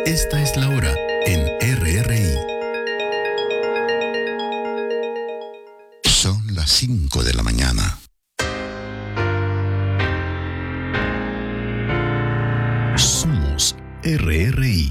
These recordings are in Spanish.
Esta es la hora en RRI. Son las 5 de la mañana. Somos RRI.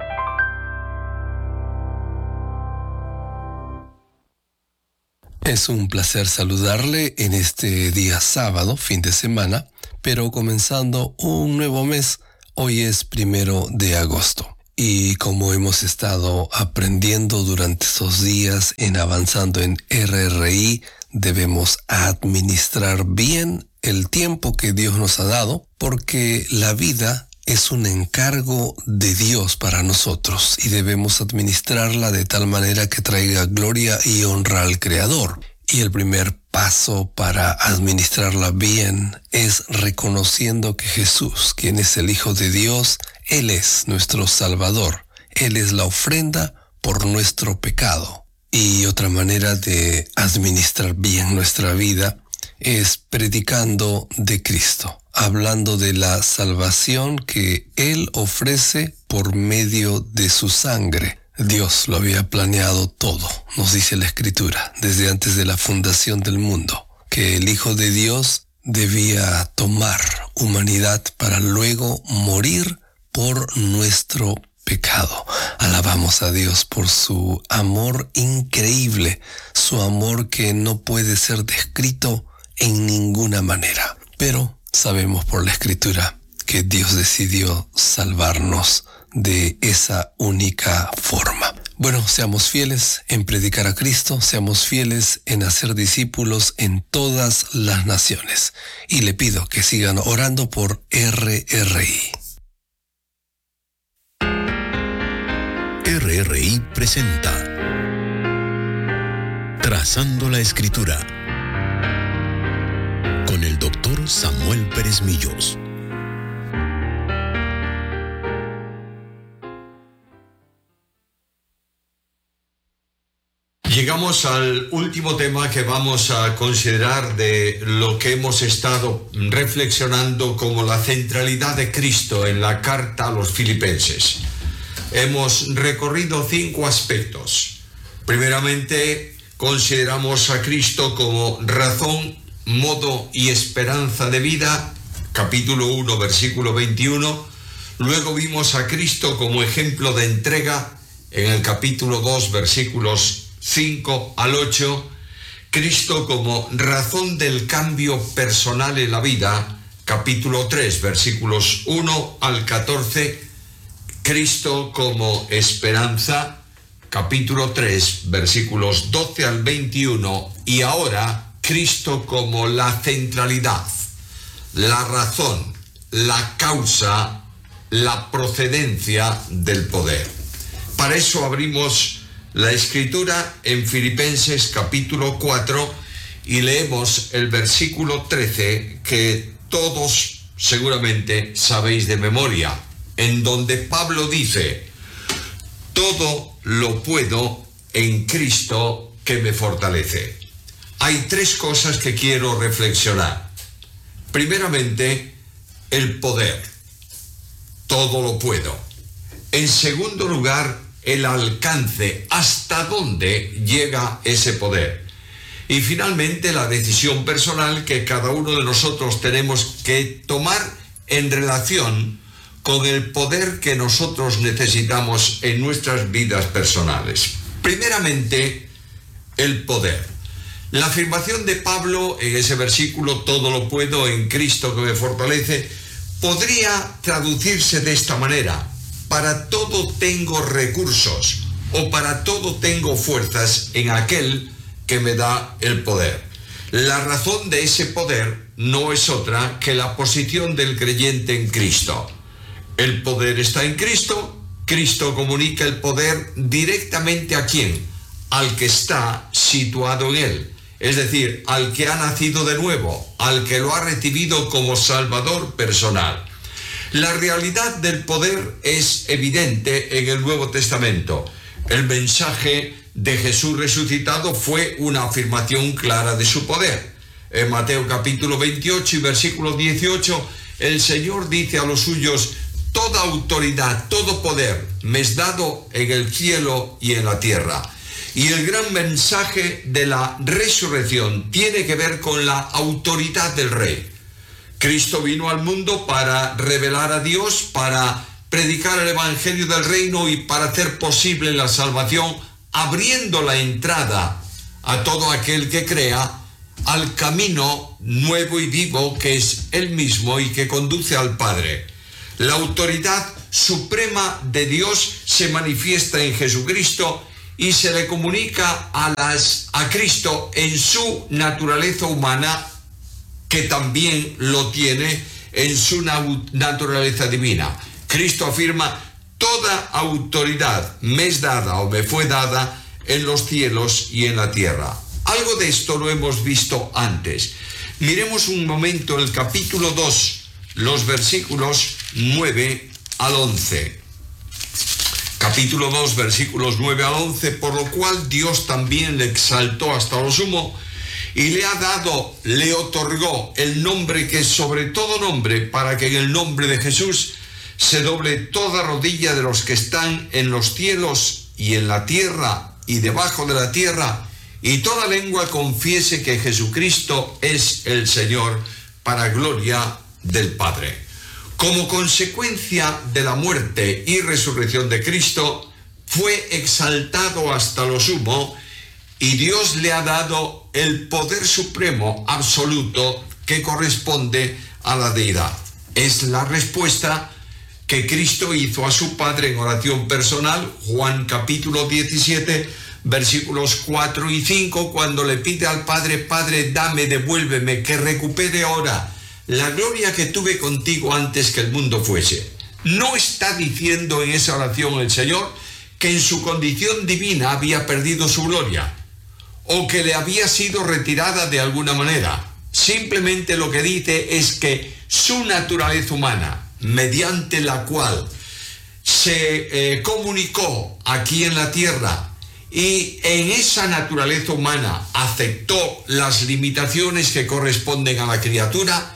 Es un placer saludarle en este día sábado, fin de semana, pero comenzando un nuevo mes. Hoy es 1 de agosto. Y como hemos estado aprendiendo durante estos días en Avanzando en RRI, debemos administrar bien el tiempo que Dios nos ha dado, porque la vida es un encargo de Dios para nosotros y debemos administrarla de tal manera que traiga gloria y honra al Creador. Y el primer paso para administrarla bien es reconociendo que Jesús, quien es el Hijo de Dios, Él es nuestro Salvador. Él es la ofrenda por nuestro pecado. Y otra manera de administrar bien nuestra vida es predicando de Cristo, hablando de la salvación que Él ofrece por medio de su sangre. Dios lo había planeado todo, nos dice la Escritura, desde antes de la fundación del mundo, que el Hijo de Dios debía tomar humanidad para luego morir por nuestro pecado. Alabamos a Dios por su amor increíble, su amor que no puede ser descrito en ninguna manera. Pero sabemos por la Escritura que Dios decidió salvarnos de esa única forma. Bueno, seamos fieles en predicar a Cristo, seamos fieles en hacer discípulos en todas las naciones. Y le pido que sigan orando por RRI. RRI presenta Trazando la Escritura con el Dr. Samuel Pérez Millos. Llegamos al último tema que vamos a considerar de lo que hemos estado reflexionando como la centralidad de Cristo en la carta a los Filipenses. Hemos recorrido 5 aspectos. Primeramente, consideramos a Cristo como razón, modo y esperanza de vida, capítulo 1, versículo 21. Luego vimos a Cristo como ejemplo de entrega en el capítulo 2, versículos 5 al 8, Cristo como razón del cambio personal en la vida, capítulo 3, versículos 1 al 14, Cristo como esperanza, capítulo 3, versículos 12 al 21, y ahora Cristo como la centralidad, la razón, la causa, la procedencia del poder. Para eso abrimos la Escritura en Filipenses capítulo 4 y leemos el versículo 13 que todos seguramente sabéis de memoria, en donde Pablo dice: todo lo puedo en Cristo que me fortalece. Hay 3 cosas que quiero reflexionar. Primeramente, el poder. Todo lo puedo. En segundo lugar, el alcance, hasta dónde llega ese poder. Y finalmente, la decisión personal que cada uno de nosotros tenemos que tomar en relación con el poder que nosotros necesitamos en nuestras vidas personales. Primeramente, el poder. La afirmación de Pablo en ese versículo, todo lo puedo en Cristo que me fortalece, podría traducirse de esta manera: para todo tengo recursos, o para todo tengo fuerzas en aquel que me da el poder. La razón de ese poder no es otra que la posición del creyente en Cristo. El poder está en Cristo. Cristo comunica el poder directamente ¿a quién? Al que está situado en él, es decir, al que ha nacido de nuevo, al que lo ha recibido como Salvador personal. La realidad del poder es evidente en el Nuevo Testamento. El mensaje de Jesús resucitado fue una afirmación clara de su poder. En Mateo capítulo 28 y versículo 18, el Señor dice a los suyos: toda autoridad, todo poder me es dado en el cielo y en la tierra. Y el gran mensaje de la resurrección tiene que ver con la autoridad del Rey. Cristo vino al mundo para revelar a Dios, para predicar el Evangelio del Reino y para hacer posible la salvación, abriendo la entrada a todo aquel que crea al camino nuevo y vivo que es Él mismo y que conduce al Padre. La autoridad suprema de Dios se manifiesta en Jesucristo y se le comunica a Cristo en su naturaleza humana, que también lo tiene en su naturaleza divina. Cristo afirma: toda autoridad me es dada o me fue dada en los cielos y en la tierra. Algo de esto lo hemos visto antes. Miremos un momento el capítulo 2, los versículos 9 al 11. Capítulo 2, versículos 9 al 11, por lo cual Dios también le exaltó hasta lo sumo y le otorgó el nombre que es sobre todo nombre, para que en el nombre de Jesús se doble toda rodilla de los que están en los cielos y en la tierra y debajo de la tierra, y toda lengua confiese que Jesucristo es el Señor, para gloria del Padre. Como consecuencia de la muerte y resurrección de Cristo, fue exaltado hasta lo sumo, y Dios le ha dado el poder supremo absoluto que corresponde a la deidad. Es la respuesta que Cristo hizo a su Padre en oración personal, Juan capítulo 17, versículos 4 y 5, cuando le pide al Padre: Padre, dame, devuélveme, que recupere ahora la gloria que tuve contigo antes que el mundo fuese. No está diciendo en esa oración el Señor que en su condición divina había perdido su gloria, o que le había sido retirada de alguna manera. Simplemente lo que dice es que su naturaleza humana, mediante la cual se comunicó aquí en la tierra, y en esa naturaleza humana aceptó las limitaciones que corresponden a la criatura,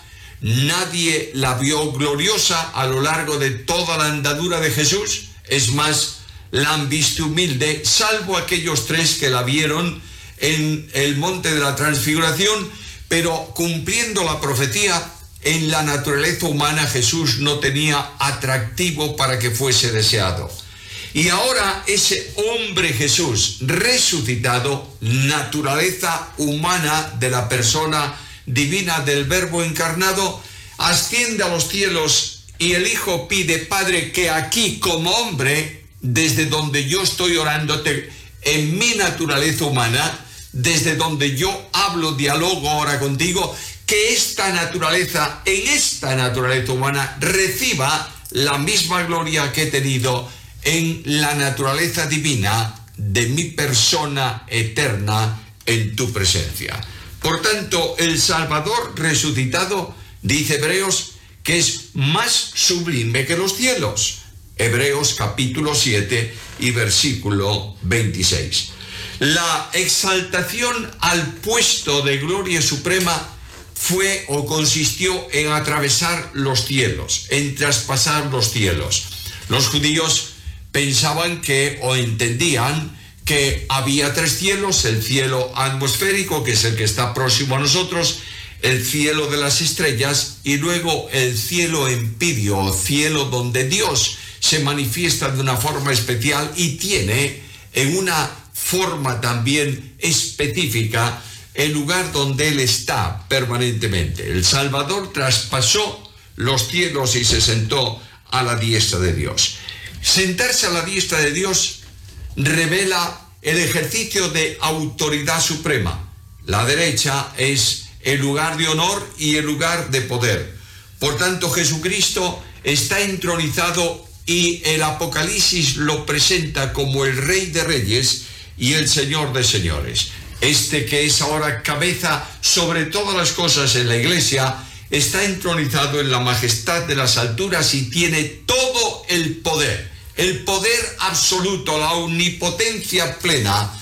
nadie la vio gloriosa a lo largo de toda la andadura de Jesús. Es más, la han visto humilde, salvo aquellos tres que la vieron en el monte de la transfiguración, pero cumpliendo la profecía, en la naturaleza humana Jesús no tenía atractivo para que fuese deseado. Y ahora ese hombre Jesús resucitado, naturaleza humana de la persona divina del Verbo encarnado, asciende a los cielos, y el Hijo pide: Padre, que aquí como hombre, desde donde yo estoy orándote, en mi naturaleza humana, desde donde yo hablo, dialogo ahora contigo, que esta naturaleza, en esta naturaleza humana, reciba la misma gloria que he tenido en la naturaleza divina de mi persona eterna en tu presencia. Por tanto, el Salvador resucitado, dice Hebreos, que es más sublime que los cielos. Hebreos capítulo 7 y versículo 26. La exaltación al puesto de gloria suprema fue o consistió en atravesar los cielos, en traspasar los cielos. Los judíos pensaban que, o entendían, que había tres cielos: el cielo atmosférico, que es el que está próximo a nosotros, el cielo de las estrellas, y luego el cielo empíreo, o cielo donde Dios se manifiesta de una forma especial y tiene en una forma también específica el lugar donde Él está permanentemente. El Salvador traspasó los cielos y se sentó a la diestra de Dios. Sentarse a la diestra de Dios revela el ejercicio de autoridad suprema. La derecha es el lugar de honor y el lugar de poder. Por tanto, Jesucristo está entronizado, y el Apocalipsis lo presenta como el Rey de Reyes y el Señor de Señores. Este que es ahora cabeza sobre todas las cosas en la Iglesia, está entronizado en la majestad de las alturas y tiene todo el poder absoluto, la omnipotencia plena,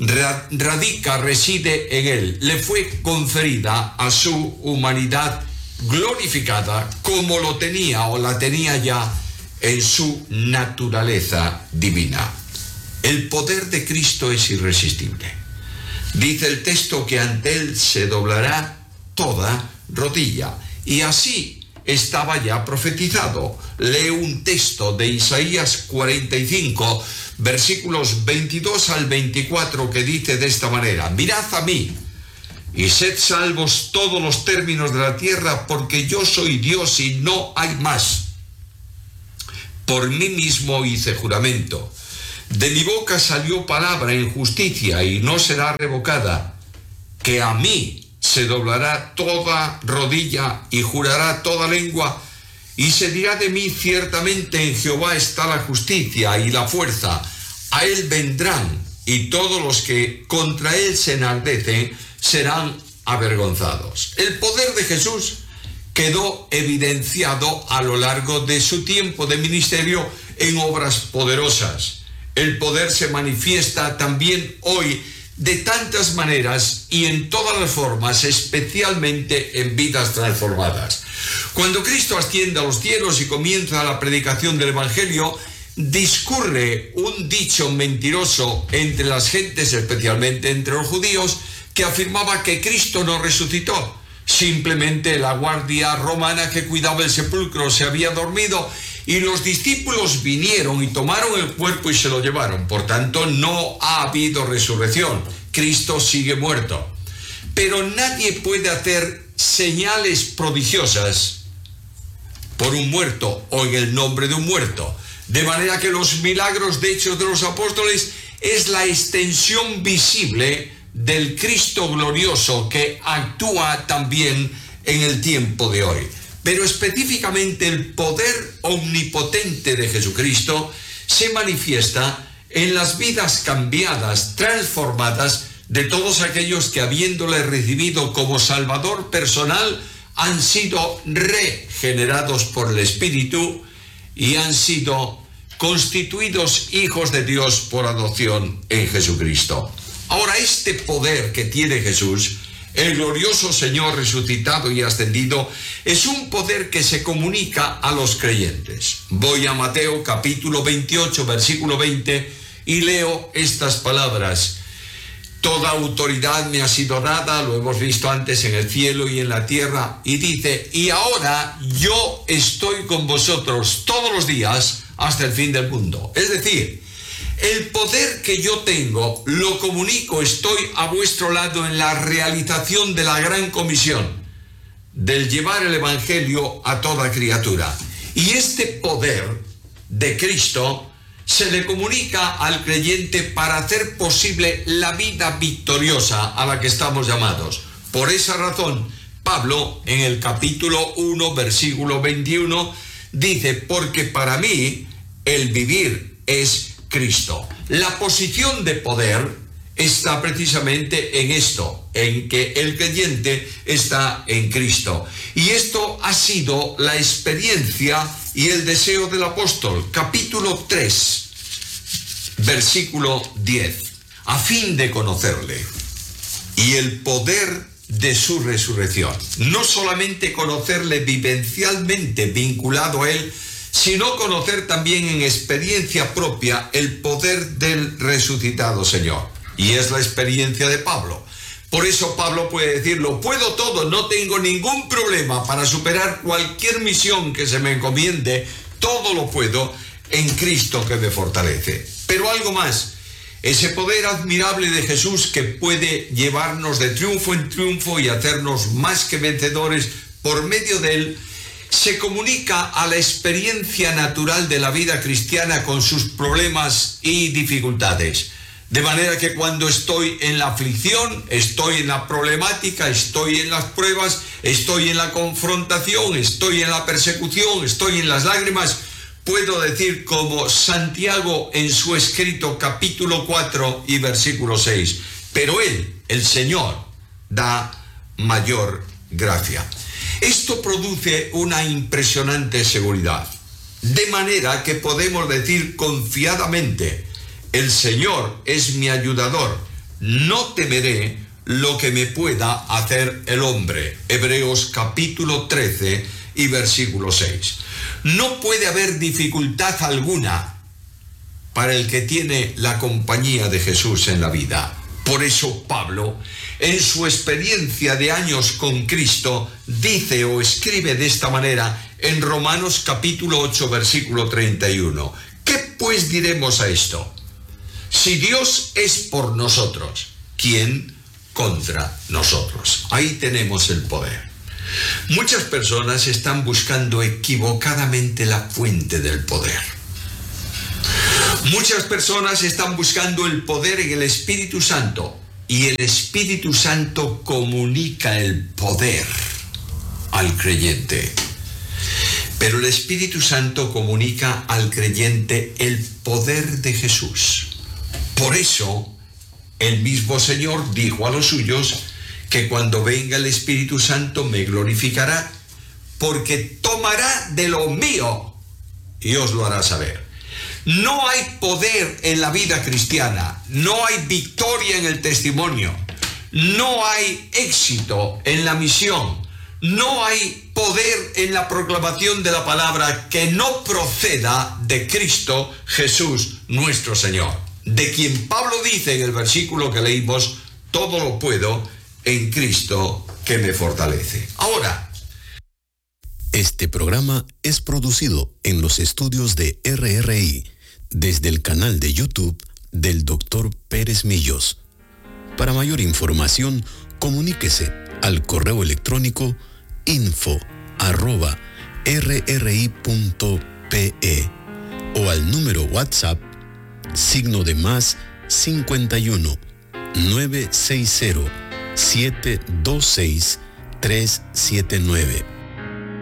reside en Él. Le fue conferida a su humanidad glorificada, como lo tenía o la tenía ya en su naturaleza divina. El poder de Cristo es irresistible. Dice el texto que ante él se doblará toda rodilla, y así estaba ya profetizado. Leo un texto de Isaías 45, versículos 22 al 24, que dice de esta manera: mirad a mí, y sed salvos todos los términos de la tierra, porque yo soy Dios y no hay más. Por mí mismo hice juramento. De mi boca salió palabra en justicia y no será revocada, que a mí se doblará toda rodilla y jurará toda lengua, y se dirá de mí: ciertamente en Jehová está la justicia y la fuerza. A él vendrán, y todos los que contra él se enardecen serán avergonzados. El poder de Jesús quedó evidenciado a lo largo de su tiempo de ministerio en obras poderosas. El poder se manifiesta también hoy de tantas maneras y en todas las formas, especialmente en vidas transformadas. Cuando Cristo asciende a los cielos y comienza la predicación del Evangelio, discurre un dicho mentiroso entre las gentes, especialmente entre los judíos, que afirmaba que Cristo no resucitó. Simplemente la guardia romana que cuidaba el sepulcro se había dormido y los discípulos vinieron y tomaron el cuerpo y se lo llevaron. Por tanto, no ha habido resurrección. Cristo sigue muerto. Pero nadie puede hacer señales prodigiosas por un muerto o en el nombre de un muerto. De manera que los milagros de Hechos de los Apóstoles es la extensión visible del Cristo glorioso que actúa también en el tiempo de hoy. Pero específicamente el poder omnipotente de Jesucristo se manifiesta en las vidas cambiadas, transformadas de todos aquellos que, habiéndole recibido como Salvador personal, han sido regenerados por el Espíritu y han sido constituidos hijos de Dios por adopción en Jesucristo. Ahora, este poder que tiene Jesús, el glorioso Señor resucitado y ascendido, es un poder que se comunica a los creyentes. Voy a Mateo capítulo 28, versículo 20, y leo estas palabras: toda autoridad me ha sido dada, lo hemos visto antes, en el cielo y en la tierra, y dice: y ahora yo estoy con vosotros todos los días hasta el fin del mundo. Es decir, el poder que yo tengo lo comunico, estoy a vuestro lado en la realización de la gran comisión, del llevar el Evangelio a toda criatura. Y este poder de Cristo se le comunica al creyente para hacer posible la vida victoriosa a la que estamos llamados. Por esa razón, Pablo, en el capítulo 1, versículo 21, dice: porque para mí el vivir es Cristo. La posición de poder está precisamente en esto, en que el creyente está en Cristo. Y esto ha sido la experiencia y el deseo del apóstol. Capítulo 3, versículo 10. A fin de conocerle y el poder de su resurrección. No solamente conocerle vivencialmente vinculado a él, sino conocer también en experiencia propia el poder del resucitado Señor. Y es la experiencia de Pablo. Por eso Pablo puede decir: lo puedo todo, no tengo ningún problema para superar cualquier misión que se me encomiende, todo lo puedo en Cristo que me fortalece. Pero algo más, ese poder admirable de Jesús que puede llevarnos de triunfo en triunfo y hacernos más que vencedores por medio de él, se comunica a la experiencia natural de la vida cristiana con sus problemas y dificultades. De manera que cuando estoy en la aflicción, estoy en la problemática, estoy en las pruebas, estoy en la confrontación, estoy en la persecución, estoy en las lágrimas, puedo decir como Santiago en su escrito capítulo 4 y versículo 6: pero él, el Señor, da mayor gracia. Esto produce una impresionante seguridad, de manera que podemos decir confiadamente: el Señor es mi ayudador, no temeré lo que me pueda hacer el hombre. Hebreos capítulo 13 y versículo 6. No puede haber dificultad alguna para el que tiene la compañía de Jesús en la vida. Por eso Pablo, en su experiencia de años con Cristo, dice o escribe de esta manera en Romanos capítulo 8, versículo 31. ¿Qué pues diremos a esto? Si Dios es por nosotros, ¿quién contra nosotros? Ahí tenemos el poder. Muchas personas están buscando equivocadamente la fuente del poder. Muchas personas están buscando el poder en el Espíritu Santo, y el Espíritu Santo comunica el poder al creyente. Pero el Espíritu Santo comunica al creyente el poder de Jesús. Por eso, el mismo Señor dijo a los suyos que cuando venga el Espíritu Santo me glorificará, porque tomará de lo mío y os lo hará saber. No hay poder en la vida cristiana, no hay victoria en el testimonio, no hay éxito en la misión, no hay poder en la proclamación de la palabra que no proceda de Cristo Jesús nuestro Señor, de quien Pablo dice en el versículo que leímos: todo lo puedo en Cristo que me fortalece. Ahora, este programa es producido en los estudios de RRI desde el canal de YouTube del Dr. Pérez Millos. Para mayor información, comuníquese al correo electrónico info@rri.pe o al número WhatsApp +51 960 726 379.